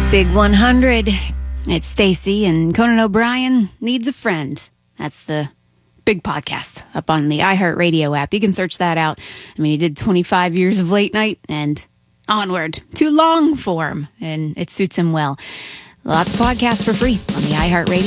Big 100. It's Stacy, and Conan O'Brien needs a friend. That's the big podcast up on the iHeartRadio app. You can search that out. I mean, he did 25 years of late night and onward to long form, and it suits him well. Lots of podcasts for free on the iHeartRadio.